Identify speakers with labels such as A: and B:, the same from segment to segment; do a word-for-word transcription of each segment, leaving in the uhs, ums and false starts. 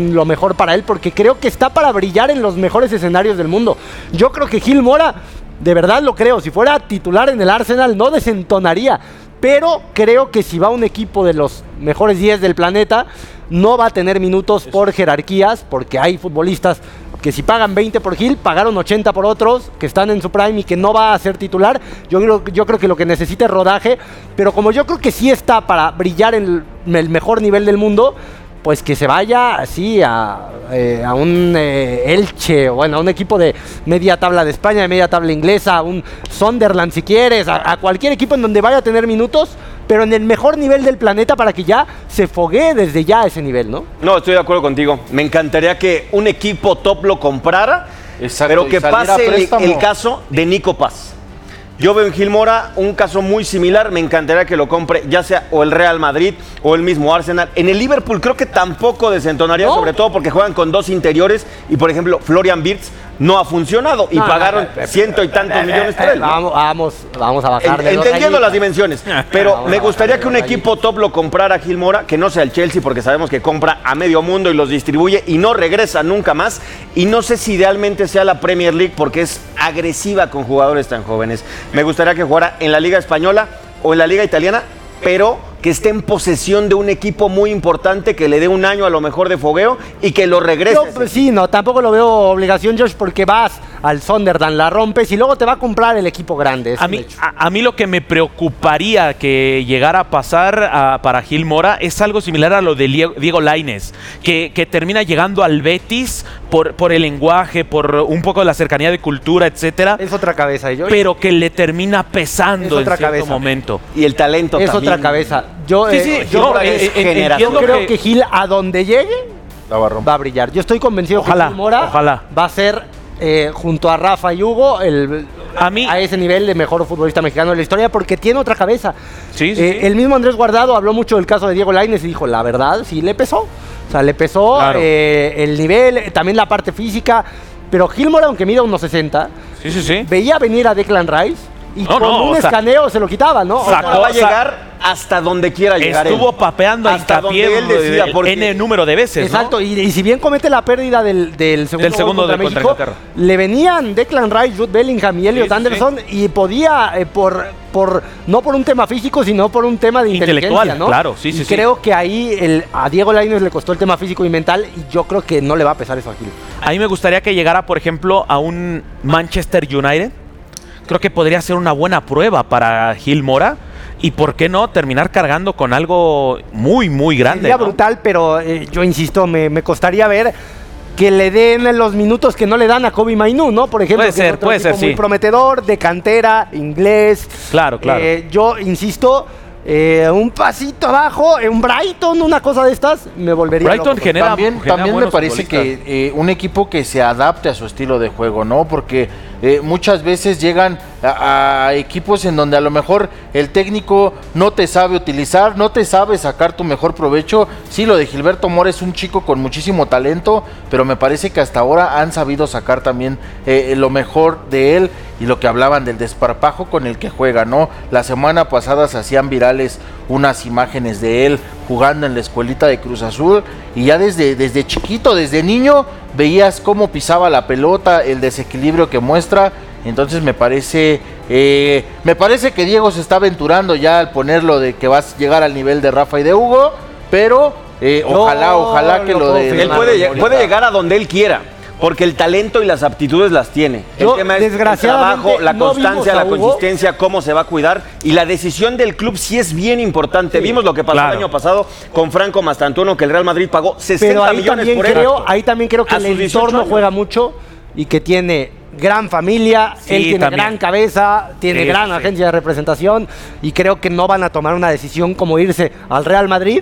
A: lo mejor para él, porque creo que está para brillar en los mejores escenarios del mundo. Yo creo que Gil Mora, de verdad lo creo, si fuera titular en el Arsenal no desentonaría, pero creo que si va a un equipo de los mejores diez del planeta, no va a tener minutos por jerarquías, porque hay futbolistas que si pagan veinte por Gil, pagaron ochenta por otros que están en su prime y que no va a ser titular. Yo creo, yo creo que lo que necesita es rodaje, pero como yo creo que sí está para brillar en el, el mejor nivel del mundo, pues que se vaya así a, eh, a un eh, Elche, bueno, a un equipo de media tabla de España, de media tabla inglesa, a un Sunderland si quieres, a, a cualquier equipo en donde vaya a tener minutos, pero en el mejor nivel del planeta para que ya se foguee desde ya a ese nivel, ¿no?
B: No, estoy de acuerdo contigo. Me encantaría que un equipo top lo comprara, exacto, pero que pase el, el caso de Nico Paz. Yo veo en Gil Mora un caso muy similar, me encantaría que lo compre, ya sea o el Real Madrid o el mismo Arsenal. En el Liverpool creo que tampoco desentonaría, ¿no? Sobre todo porque juegan con dos interiores y, por ejemplo, Florian Wirtz no ha funcionado y no, pagaron no, no, no, ciento y tantos eh, millones por él. ¿no?
A: Vamos, vamos, vamos a bajar de
B: Entendiendo las dimensiones, pero me gustaría que un equipo top lo comprara a Gil Mora, que no sea el Chelsea, porque sabemos que compra a medio mundo y los distribuye y no regresa nunca más. Y no sé si idealmente sea la Premier League, porque es agresiva con jugadores tan jóvenes. Me gustaría que jugara en la Liga Española o en la Liga Italiana, pero que esté en posesión de un equipo muy importante, que le dé un año a lo mejor de fogueo y que lo regrese.
A: Yo, pues, sí, no, tampoco lo veo obligación, Josh, porque vas al Sunderland, la rompes y luego te va a comprar el equipo grande.
C: A mí, a, a mí lo que me preocuparía que llegara a pasar a, para Gil Mora es algo similar a lo de Diego Lainez, que, que termina llegando al Betis por, por el lenguaje, por un poco de la cercanía de cultura, etcétera.
A: Es otra cabeza, Josh.
C: Pero que le termina pesando en cierto
A: cabeza.
C: momento.
B: Y el talento
A: es
B: también.
A: Es otra cabeza. Yo,
C: sí, sí,
A: eh,
C: yo,
A: yo,
C: eh,
A: eh, yo creo que... que Gil, a donde llegue, la va, a va a brillar. Yo estoy convencido
C: ojalá,
A: que Gil Mora
C: ojalá.
A: va a ser, eh, junto a Rafa y Hugo, el, a, mí, a ese nivel de mejor futbolista mexicano de la historia, porque tiene otra cabeza.
C: Sí, sí,
A: eh,
C: sí.
A: El mismo Andrés Guardado habló mucho del caso de Diego Lainez y dijo, la verdad, sí le pesó. O sea, le pesó claro. eh, el nivel, también la parte física. Pero Gil Mora, aunque mida unos sesenta,
C: sí, sí, sí.
A: veía venir a Declan Rice y
C: no,
A: con
C: no,
A: un escaneo sea, se lo quitaba, ¿no?
B: Sacó, o sea, va a llegar hasta donde quiera llegar.
C: Estuvo él. papeando hasta donde él decía, porque... N número de veces,
A: exacto,
C: ¿no?
A: y, y si bien comete la pérdida del, del segundo,
C: del segundo
A: contra
C: de
A: México,
C: contra
A: le venían Declan Rice, Jude Bellingham y Elliot sí, Anderson sí. y podía, eh, por, por no por un tema físico, sino por un tema de inteligencia, ¿no?
C: Claro, sí, sí,
A: y
C: sí.
A: creo que ahí el, a Diego Lainez le costó el tema físico y mental y yo creo que no le va a pesar eso a Gil.
C: A mí me gustaría que llegara, por ejemplo, a un Manchester United. Creo que podría ser una buena prueba para Gil Mora. Y por qué no terminar cargando con algo muy, muy grande.
A: Sería
C: ¿no?
A: brutal, pero eh, yo insisto, me, me costaría ver que le den los minutos que no le dan a Kobbie Mainoo, ¿no? Por ejemplo,
C: puede ser,
A: otro
C: puede ser,
A: muy
C: sí.
A: prometedor, de cantera, inglés.
C: Claro, claro.
A: Eh, yo insisto, eh, un pasito abajo, un Brighton, una cosa de estas, me volvería
C: Brighton
A: loco.
C: genera,
D: También,
C: genera
D: también me parece que eh, un equipo que se adapte a su estilo de juego, ¿no? Porque eh, muchas veces llegan a, a equipos en donde a lo mejor el técnico no te sabe utilizar, no te sabe sacar tu mejor provecho. Sí, lo de Gilberto Mora es un chico con muchísimo talento, pero me parece que hasta ahora han sabido sacar también eh, lo mejor de él y lo que hablaban del desparpajo con el que juega, ¿no? La semana pasada se hacían virales unas imágenes de él jugando en la escuelita de Cruz Azul y ya desde, desde chiquito, desde niño, veías cómo pisaba la pelota, el desequilibrio que muestra. Entonces me parece eh, me parece que Diego se está aventurando ya al ponerlo de que vas a llegar al nivel de Rafa y de Hugo, pero eh, no, ojalá, ojalá que lo de...
B: Él puede, puede llegar a donde él quiera, porque el talento y las aptitudes las tiene.
A: Yo,
B: el tema es el trabajo, la
A: no
B: constancia, la
A: Hugo.
B: consistencia, cómo se va a cuidar. Y la decisión del club sí es bien importante. Sí, vimos lo que pasó claro. el año pasado con Franco Mastantuono, que el Real Madrid pagó sesenta millones por él.
A: Creo, ahí también creo que el entorno juega mucho y que tiene gran familia, sí, él tiene también. gran cabeza, tiene sí, gran sí. agencia de representación y creo que no van a tomar una decisión como irse al Real Madrid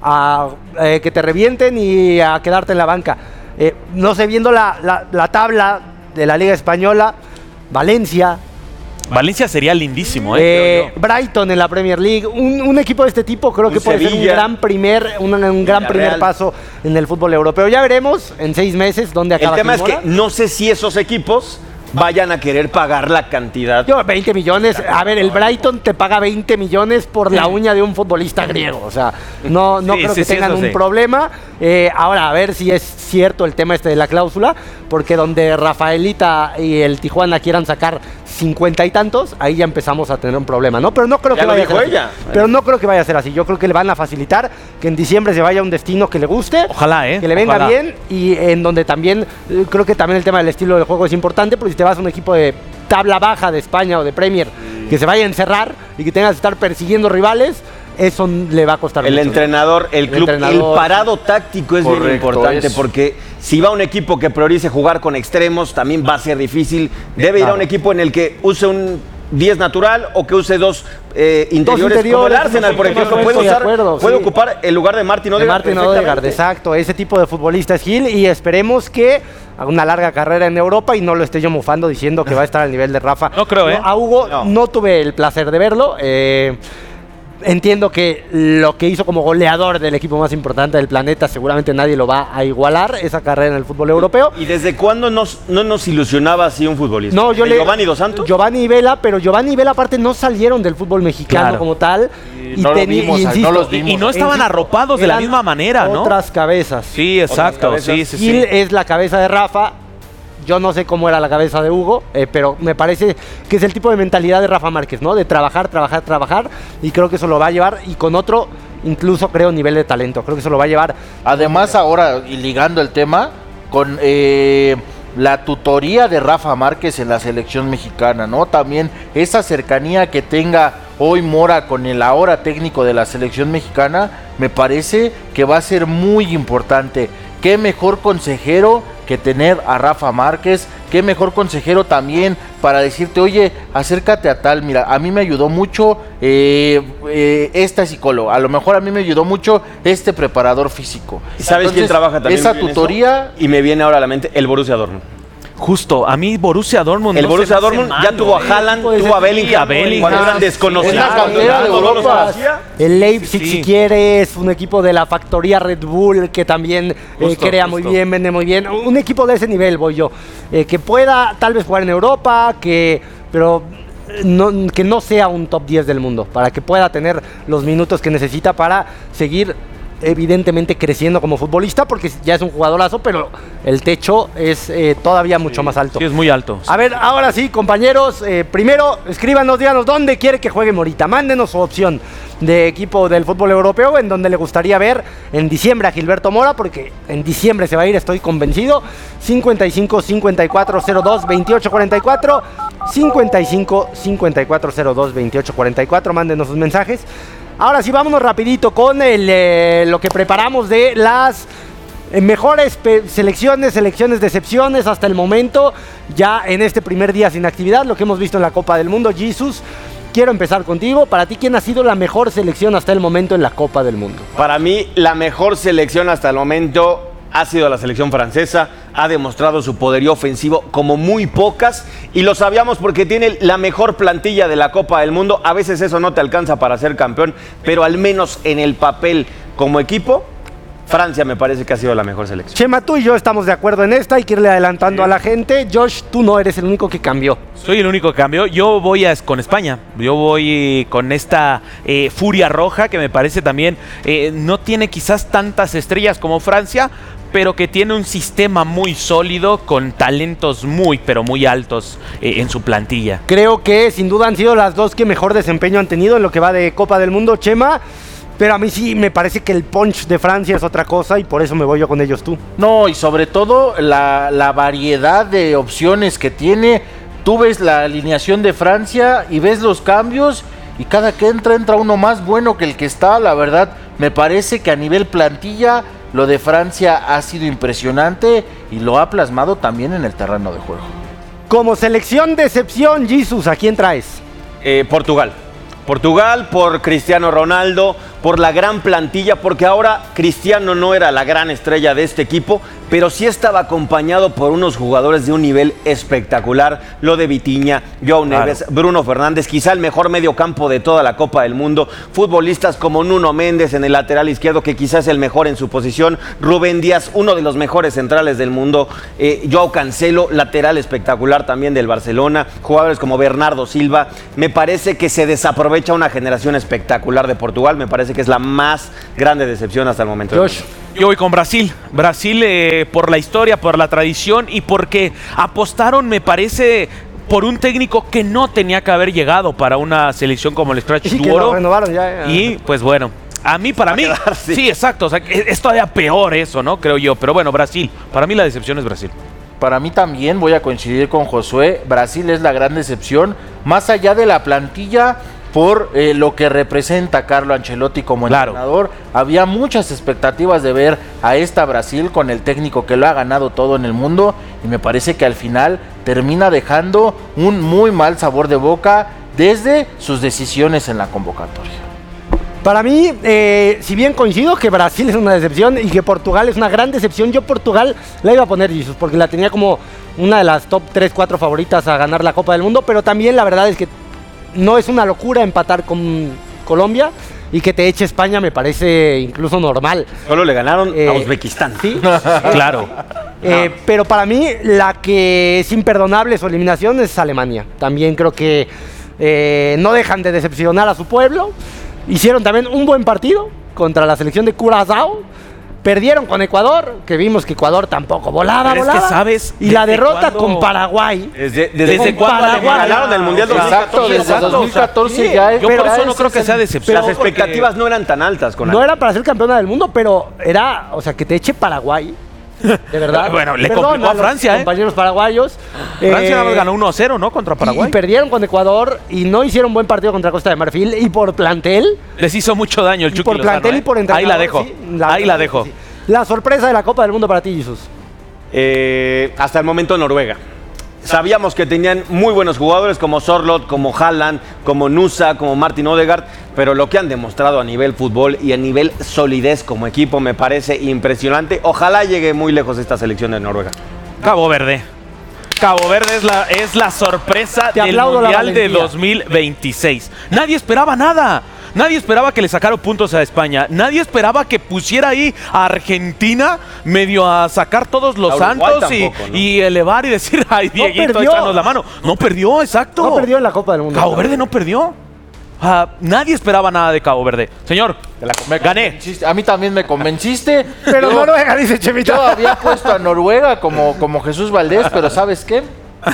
A: a eh, que te revienten y a quedarte en la banca. Eh, no sé, viendo la, la, la tabla de la Liga Española, Valencia.
C: Valencia sería lindísimo, ¿eh?
A: eh Brighton en la Premier League. Un, un equipo de este tipo creo un que puede Sevilla. ser un gran primer, un, un gran primer paso en el fútbol europeo. Ya veremos en seis meses dónde acaba.
B: El tema
A: Gilmora.
B: es que no sé si esos equipos vayan a querer pagar la cantidad.
A: Yo, veinte millones. A ver, el Brighton te paga veinte millones por la uña de un futbolista griego. O sea, no, no
C: Sí,
A: creo
C: sí,
A: que
C: sí,
A: tengan
C: eso
A: un
C: sí.
A: problema. Eh, ahora, a ver si es cierto el tema este de la cláusula, porque donde Rafaelita y el Tijuana quieran sacar cincuenta y tantos, ahí ya empezamos a tener un problema, ¿no? Pero no creo
B: Ya
A: que
B: lo
A: vaya a ser
B: dijo
A: así.
B: ella.
A: Pero no creo que vaya a ser así. Yo creo que le van a facilitar que en diciembre se vaya a un destino que le guste.
C: Ojalá, ¿eh?
A: Que le venga
C: Ojalá.
A: bien y en donde también, eh, creo que también el tema del estilo del juego es importante, porque si te vas a un equipo de tabla baja de España o de Premier, que se vaya a encerrar y que tengas que estar persiguiendo rivales, eso le va a costar
B: El
A: mucho.
B: entrenador, el
A: El
B: club, el,
A: entrenador.
B: parado táctico es bien
D: Correcto,
B: importante
D: es.
B: porque si va un equipo que priorice jugar con extremos, también va a ser difícil. Debe ir a
A: Claro.
B: un equipo en el que use un diez natural o que use dos eh, interiores, como
A: interiores,
B: el Arsenal,
A: no
B: por
A: sé,
B: ejemplo.
A: no
B: Puede,
A: estoy de
B: usar,
A: acuerdo,
B: puede
A: sí.
B: ocupar el lugar de Martin
A: De
B: Odegaard.
A: Martin Odegaard,
B: perfectamente.
A: exacto. Ese tipo de futbolista es Gil y esperemos que haga una larga carrera en Europa y no lo esté yo mofando diciendo que va a estar al nivel de Rafa.
C: No creo, ¿eh?
A: A Hugo
B: No.
A: no, tuve el placer de verlo. eh, Entiendo que lo que hizo como goleador del equipo más importante del planeta seguramente nadie lo va a igualar, esa carrera en el fútbol europeo.
B: ¿Y desde cuándo nos, no nos ilusionaba así un futbolista?
A: No, yo
B: ¿De
A: le
B: Giovanni Dos Santos?
A: Giovanni y Vela, pero Giovanni y Vela aparte no salieron del fútbol mexicano
C: Claro.
A: como tal.
D: Y no lo vimos, no los
C: Y,
D: vimos.
C: y no estaban
A: insisto,
C: arropados de la
A: eran
C: misma manera, ¿no?
A: Otras cabezas.
C: Sí, exacto.
B: cabezas.
C: Sí, sí,
A: Gil
C: sí.
A: es la cabeza de Rafa. Yo no sé cómo era la cabeza de Hugo, eh, pero me parece que es el tipo de mentalidad de Rafa Márquez, ¿no? De trabajar, trabajar, trabajar. Y creo que eso lo va a llevar. Y con otro, incluso creo, nivel de talento. Creo que eso lo va a llevar.
D: Además, ahora, y ligando el tema, con eh, la tutoría de Rafa Márquez en la selección mexicana, ¿no? También esa cercanía que tenga hoy Mora con el ahora técnico de la selección mexicana, me parece que va a ser muy importante. Qué mejor consejero que tener a Rafa Márquez, qué mejor consejero también para decirte, oye, acércate a tal, mira, a mí me ayudó mucho eh, eh, esta psicóloga, a lo mejor a mí me ayudó mucho este preparador físico.
B: ¿Y sabes quién
D: Entonces,
B: trabaja también
D: esa
B: bien eso?
D: tutoría.
B: Y me viene ahora a la mente el Borussia Dortmund.
C: Justo, a mí Borussia Dortmund
B: El
C: no se
B: Borussia
C: me hace
B: Dortmund ya
C: malo,
B: tuvo a
C: ¿eh?
B: Haaland,
A: Puede
B: tuvo
A: ser
B: a Bellingham,
C: a Bellingham,
B: cuando eran
C: sí,
B: desconocidos.
D: es la cantera de
B: No los
D: Europa.
B: conocía.
A: El Leipzig,
C: Sí.
A: si quieres, un equipo de la factoría Red Bull que también eh,
C: Justo,
A: crea
C: justo.
A: muy bien, vende muy bien. Un equipo de ese nivel, voy yo. Eh, que pueda tal vez jugar en Europa, que pero eh, no, que no sea un top diez del mundo, para que pueda tener los minutos que necesita para seguir evidentemente creciendo como futbolista, porque ya es un jugadorazo, pero el techo es eh, todavía mucho más alto.
C: Sí, es muy alto.
A: A ver, ahora sí, compañeros, eh, primero escríbanos, díganos dónde quiere que juegue Morita. Mándenos su opción de equipo del fútbol europeo en donde le gustaría ver en diciembre a Gilberto Mora, porque en diciembre se va a ir, estoy convencido. cincuenta y cinco, cincuenta y cuatro, cero dos, veintiocho cuarenta y cuatro. cincuenta y cinco, cincuenta y cuatro, cero dos, veintiocho cuarenta y cuatro. Mándenos sus mensajes. Ahora sí, vámonos rapidito con el, eh, lo que preparamos de las eh, mejores pe- selecciones, selecciones de excepciones hasta el momento, ya en este primer día sin actividad, lo que hemos visto en la Copa del Mundo. Jesus, quiero empezar contigo. Para ti, ¿quién ha sido la mejor selección hasta el momento en la Copa del Mundo?
B: Para mí, la mejor selección hasta el momento ha sido la selección francesa. Ha demostrado su poderío ofensivo como muy pocas. Y lo sabíamos porque tiene la mejor plantilla de la Copa del Mundo. A veces eso no te alcanza para ser campeón, pero al menos en el papel como equipo, Francia me parece que ha sido la mejor selección.
A: Chema, tú y yo estamos de acuerdo en esta, hay que irle adelantando a la gente. Josh, tú no eres el único que cambió.
C: Soy el único que cambió. Yo voy a, con España. Yo voy con esta eh, Furia Roja que me parece también eh, no tiene quizás tantas estrellas como Francia, pero que tiene un sistema muy sólido con talentos muy, pero muy altos eh, en su plantilla.
A: Creo que sin duda han sido las dos que mejor desempeño han tenido en lo que va de Copa del Mundo, Chema. Pero a mí sí me parece que el punch de Francia es otra cosa y por eso me voy yo con ellos tú.
D: No, y sobre todo la, la variedad de opciones que tiene. Tú ves la alineación de Francia y ves los cambios y cada que entra, entra uno más bueno que el que está. La verdad, me parece que a nivel plantilla lo de Francia ha sido impresionante y lo ha plasmado también en el terreno de juego.
A: Como selección de excepción, Jesus, ¿a quién traes?
B: Eh, Portugal. Portugal por Cristiano Ronaldo, por la gran plantilla, porque ahora Cristiano no era la gran estrella de este equipo, pero sí estaba acompañado por unos jugadores de un nivel espectacular. Lo de Vitinha, Joao Neves, claro. Bruno Fernández, quizá el mejor mediocampo de toda la Copa del Mundo. Futbolistas como Nuno Méndez en el lateral izquierdo, que quizás es el mejor en su posición. Rubén Díaz, uno de los mejores centrales del mundo. Eh, Joao Cancelo, lateral espectacular también del Barcelona. Jugadores como Bernardo Silva. Me parece que se desaprovecha una generación espectacular de Portugal. Me parece que es la más grande decepción hasta el momento.
C: Josh. Yo voy con Brasil. Brasil eh, por la historia, por la tradición y porque apostaron, me parece, por un técnico que no tenía que haber llegado para una selección como el Scratch
A: sí,
C: Duoro.
A: Renovaron ya, ya.
C: Y pues bueno, a mí, para mí, quedar, sí. sí, exacto. O sea, es todavía peor eso, ¿no? Creo yo. Pero bueno, Brasil. Para mí la decepción es Brasil.
D: Para mí también voy a coincidir con Josué. Brasil es la gran decepción. Más allá de la plantilla, por eh, lo que representa Carlo Ancelotti como
C: claro.
D: entrenador. Había muchas expectativas de ver a esta Brasil con el técnico que lo ha ganado todo en el mundo y me parece que al final termina dejando un muy mal sabor de boca desde sus decisiones en la convocatoria.
A: Para mí, eh, si bien coincido que Brasil es una decepción y que Portugal es una gran decepción, yo Portugal la iba a poner, Jesus, porque la tenía como una de las top tres, cuatro favoritas a ganar la Copa del Mundo, pero también la verdad es que no es una locura empatar con Colombia y que te eche España me parece incluso normal.
B: Solo le ganaron
A: eh,
B: a Uzbekistán.
A: Sí,
C: claro.
A: Eh, no. Pero para mí la que es imperdonable su eliminación es Alemania. También creo que eh, no dejan de decepcionar a su pueblo. Hicieron también un buen partido contra la selección de Curazao. Perdieron con Ecuador, que vimos que Ecuador tampoco volaba,
C: Pero
A: volaba.
C: Es que sabes
A: y la derrota
C: cuándo...
A: con Paraguay.
B: Desde, desde, desde cuándo ganaron el Mundial dos mil catorce.
D: Exacto, desde dos mil catorce sí. ya es.
C: Yo por eso no creo que sea decepción.
B: Las expectativas no eran tan altas con
A: No Alemania. Era para ser campeona del mundo, pero era, o sea, que te eche Paraguay. De verdad.
C: Bueno, le
A: Perdón,
C: complicó a Francia, ¿eh?
A: Compañeros paraguayos.
C: Francia
A: eh,
C: nada más ganó uno a cero, ¿no? Contra Paraguay.
A: Y, y perdieron con Ecuador y no hicieron buen partido contra Costa de Marfil. Y por plantel.
C: Les hizo mucho daño el
A: y
C: Chucky
A: por
C: Lozano,
A: plantel
C: ¿eh?
A: y por entrenador.
C: Ahí la dejo.
A: Sí, la
C: Ahí la dejo.
A: Sí. La sorpresa de la Copa del Mundo para ti, Jesús.
B: Eh, hasta el momento Noruega. Sabíamos que tenían muy buenos jugadores como Sorloth, como Haaland, como Nusa, como Martin Odegaard, pero lo que han demostrado a nivel fútbol y a nivel solidez como equipo me parece impresionante. Ojalá llegue muy lejos esta selección de Noruega.
C: Cabo Verde. Cabo Verde es la, es la sorpresa
A: Te
C: del Mundial de dos mil veintiséis. Nadie esperaba nada. Nadie esperaba que le sacara puntos a España. Nadie esperaba que pusiera ahí a Argentina medio a sacar todos los santos y, tampoco, ¿no? y elevar y decir, ay, Dieguito, no échanos la mano. No perdió, exacto.
A: No perdió en la Copa del Mundo.
C: Cabo Verde no perdió. Uh, nadie esperaba nada de Cabo Verde. Señor,
D: me gané. A mí también me convenciste.
A: Pero yo, Noruega, dice Chemita.
D: Yo había puesto a Noruega como, como Jesús Valdés, pero ¿sabes qué?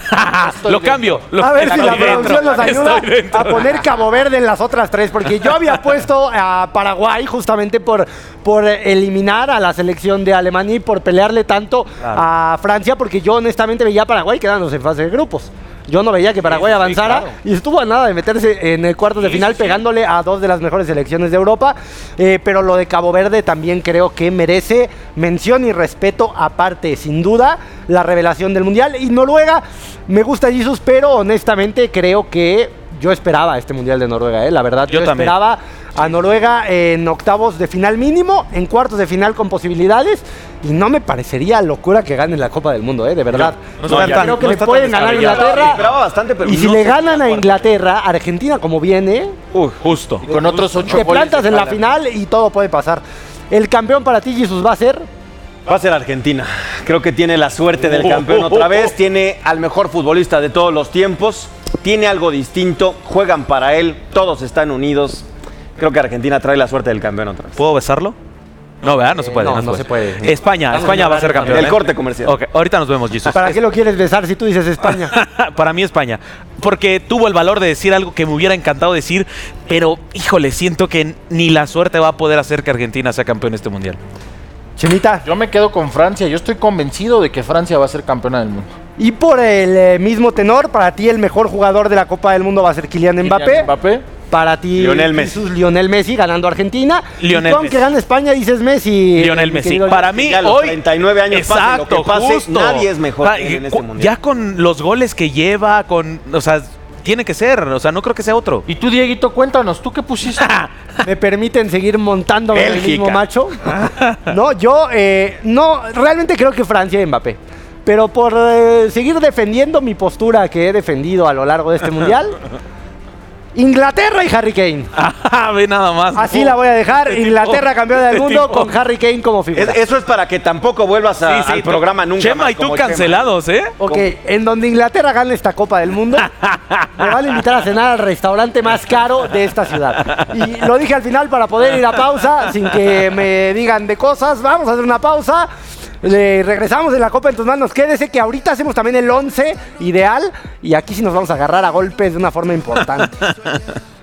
C: lo cambio. Lo
A: a ver si la producción nos ayuda a poner Cabo Verde en las otras tres, porque yo había puesto a Paraguay justamente por, por eliminar a la selección de Alemania y por pelearle tanto claro. a Francia, porque yo honestamente veía a Paraguay quedándose en fase de grupos. Yo no veía que Paraguay sí, avanzara sí, claro. y estuvo a nada de meterse en el cuarto de sí, final sí, pegándole sí. a dos de las mejores selecciones de Europa. Eh, pero lo de Cabo Verde también creo que merece mención y respeto aparte, sin duda, la revelación del Mundial. Y Noruega, me gusta Jesus, pero honestamente creo que yo esperaba este Mundial de Noruega, ¿eh? La verdad, yo, yo esperaba a Noruega en octavos de final mínimo, en cuartos de final con posibilidades. Y no me parecería locura que ganen la Copa del Mundo, ¿eh? De verdad. No, no, no, creo tan, que no le pueden ganar a Inglaterra.
B: Bastante, pero
A: y si
B: no
A: le ganan a Inglaterra, Argentina como viene,
C: uh, justo.
D: Y con otros ocho
A: te plantas en la final y todo puede pasar. El campeón para ti, Jesus, va a ser...
B: Va a ser Argentina. Creo que tiene la suerte del campeón otra vez. Tiene al mejor futbolista de todos los tiempos. Tiene algo distinto. Juegan para él. Todos están unidos. Creo que Argentina trae la suerte del campeón otra vez.
C: ¿Puedo besarlo? No, ¿verdad? No se puede.
A: Eh, no,
C: no,
A: no
C: se,
A: se
C: puede.
A: puede.
C: España,
A: Vamos
C: España va a ser campeón.
B: El
C: ¿eh?
B: corte comercial.
C: Ok, ahorita nos vemos, Jesus.
A: ¿Para qué lo quieres besar si tú dices España?
C: Para mí España. Porque tuvo el valor de decir algo que me hubiera encantado decir, pero, híjole, siento que ni la suerte va a poder hacer que Argentina sea campeón de este mundial.
A: Chemita.
D: Yo me quedo con Francia. Yo estoy convencido de que Francia va a ser campeona del mundo.
A: Y por el eh, mismo tenor, para ti el mejor jugador de la Copa del Mundo va a ser Kylian Mbappé.
D: Kylian Mbappé.
A: Para ti,
B: Lionel Messi.
A: Jesús, Lionel Messi ganando Argentina.
C: Lionel
A: y con
C: Messi.
A: que gane España dices Messi.
C: Lionel Messi. Para mí,
B: ya
C: hoy.
B: treinta y nueve años
C: exacto,
B: pase lo que pase,
C: justo.
B: nadie es mejor
C: Pa,
B: que él en este
C: con,
B: mundial.
C: Ya con los goles que lleva, con. O sea. tiene que ser, o sea, no creo que sea otro.
D: Y tú, Dieguito, cuéntanos, ¿tú qué pusiste?
A: ¿Me permiten seguir montando el
B: Bélgica.
A: mismo macho? No, yo eh, no, realmente creo que Francia y Mbappé. Pero por eh, seguir defendiendo mi postura que he defendido a lo largo de este mundial, Inglaterra y Harry Kane.
C: Ah, ve nada más.
A: Así
C: No.
A: la voy a dejar.
C: Este
A: Inglaterra
C: tipo-
A: campeona del
C: este
A: mundo
C: tipo.
A: con Harry Kane como figura.
B: Es- eso es para que tampoco vuelvas a-
C: Sí, sí,
B: al
C: tú-
B: programa nunca
C: Chema
B: más
C: y tú
B: como Chema.
C: cancelados, ¿eh?
A: Ok, en donde Inglaterra gane esta Copa del Mundo, me van a invitar a cenar al restaurante más caro de esta ciudad. Y lo dije al final para poder ir a pausa sin que me digan de cosas. Vamos a hacer una pausa. Le regresamos en la Copa en tus manos. Quédese que ahorita hacemos también el once ideal y aquí sí nos vamos a agarrar a golpes de una forma importante.